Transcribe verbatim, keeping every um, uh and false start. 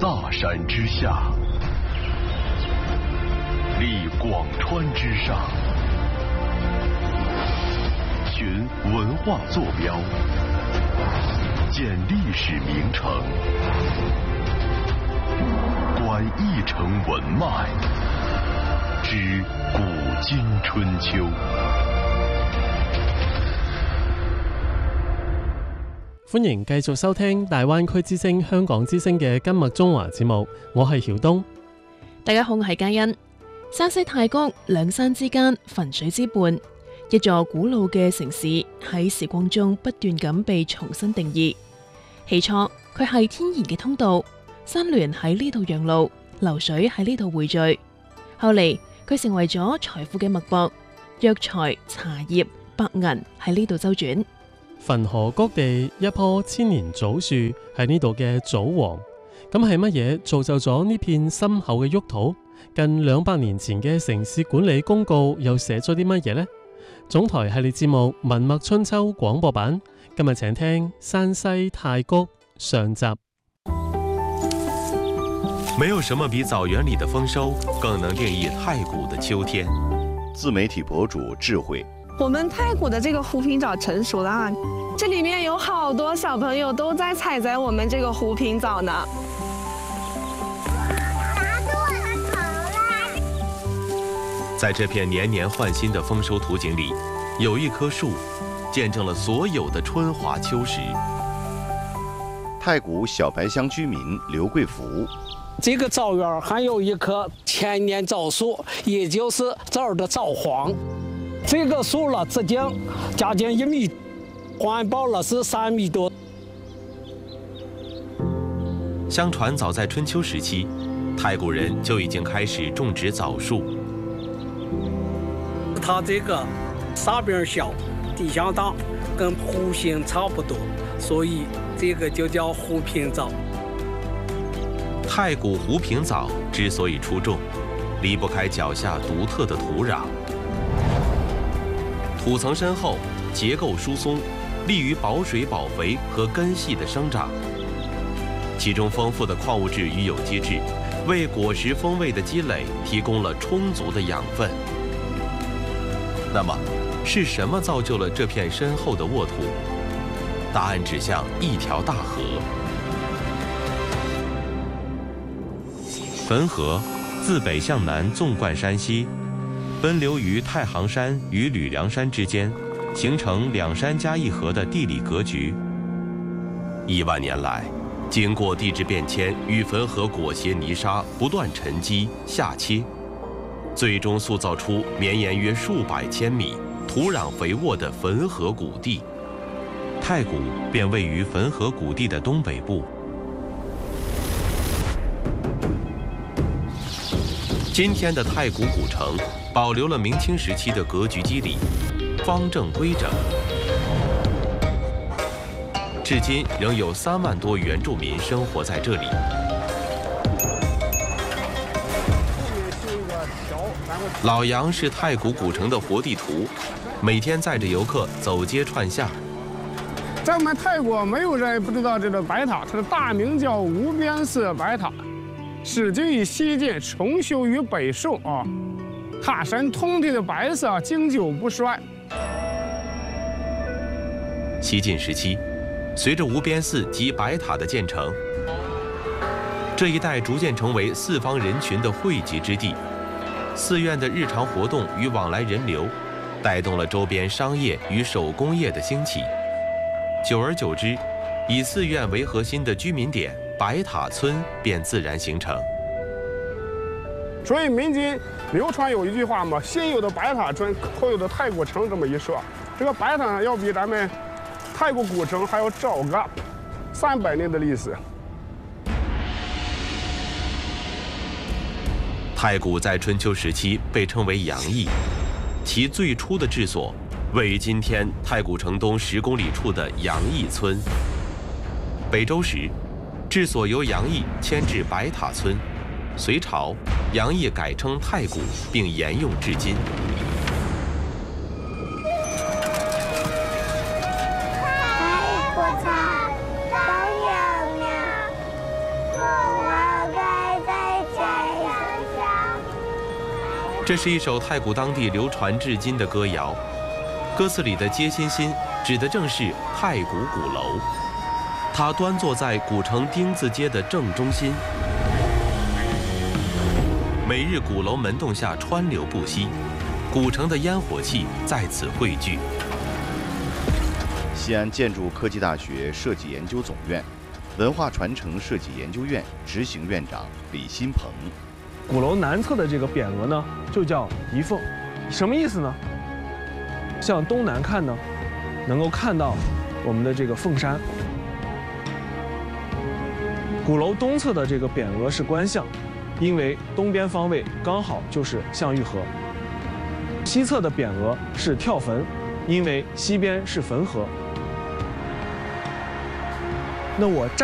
大山之下，立广川之上，寻文化坐标，建历史名城，观一城文脉，知古今春秋。 歡迎繼續收聽大灣區之聲香港之聲嘅今日中華節目，我係曉東。 大家好，我係嘉欣。山西太谷兩山之間，汾水之畔，一座古老嘅城市喺時光中不斷咁被重新定義。起初佢係天然嘅通道，山巒喺呢度養路，流水喺呢度匯聚。後嚟佢成為咗財富嘅脈搏，藥材、茶葉、白銀喺呢度周轉。 汾河谷地一棵千年棗樹係呢度嘅棗王，咁係乜嘢造就咗呢片深厚嘅沃土？近兩百年前嘅城市管理公告又寫咗啲乜嘢呢？總台系列節目《文脈春秋》廣播版，今日請聽山西太谷上集。 沒有什麼比草原裡的豐收更能定義太谷的秋天。 自媒體博主智慧， 我們太谷的這個湖萍棗成熟了啊，這裡面有好多小朋友都在採摘我們這個湖萍棗呢。 在這片年年換新的豐收圖景裡，有一棵樹見證了所有的春華秋實。 太谷小白鄉居民劉貴福， 這個棗園還有一棵千年棗樹，也就是這兒的棗皇。這個樹了直徑將近一米，環抱了是三米多。 相傳早在春秋時期，太谷人就已經開始種植棗樹。 它這個沙柄小，地向大，跟湖心差不多，所以這個就叫湖萍棗。 太谷湖萍棗之所以出眾，離不開腳下獨特的土壤。土層深厚，結構疏鬆，利於保水保肥和根系的生長。其中豐富的礦物質與有機質，為果實風味的積累提供了充足的養分。那麼，是什麼造就了這片深厚的沃土？答案指向一條大河。汾河自北向南縱貫山西，奔流於太行山與呂梁山之間，形成兩山加一河的地理格局。億萬年來，經過地質變遷與汾河裹挾泥沙不斷沉積下切，最終塑造出綿延約數百千米、土壤肥沃的汾河谷地。太谷便位於汾河谷地的東北部。今天的太谷古城保留了明清時期的格局肌理，方正規整。至今仍有三萬多原住民生活在這裡。老楊是太谷古城的活地圖，每天載着遊客走街串巷。 在我們泰國，沒有人不知道這個白塔，它的大名叫無邊寺白塔，始建於西晉，重修於北宋啊。塔身通體的白色，經久不衰。 西晉時期，隨着無邊寺及白塔的建成，這一帶逐漸成為四方人群的匯集之地。寺院的日常活動與往來人流，帶動了周邊商業與手工業的興起。久而久之，以寺院為核心的居民點白塔村便自然形成。 所以民間流傳有一句話嘛，先有的白塔村，後有的太谷城這麼一說。這個白塔呢，要比咱們太谷古城還要早個三百年的歷史。 太谷在春秋時期被稱為陽邑，其最初的治所位於今天太谷城東十公里處的陽邑村。北周時，治所由陽邑遷至白塔村，隋朝，陽邑改稱太谷，並沿用至今。 太谷城當陽了， 这是一首太谷当地流传至今的歌谣，歌词里的街心心指的正是太谷鼓楼。它端坐在古城丁字街的正中心，每日鼓楼门洞下川流不息，古城的烟火气在此汇聚。 西安建筑科技大学设计研究总院文化传承设计研究院执行院长李新鹏。 鼓楼南侧的这个匾额呢，就叫仪凤，什么意思呢？向东南看呢，能够看到我们的这个凤山。鼓楼东侧的这个匾额是官向，因为东边方位刚好就是向玉河。西侧的匾额是跳坟，因为西边是汾河。那我站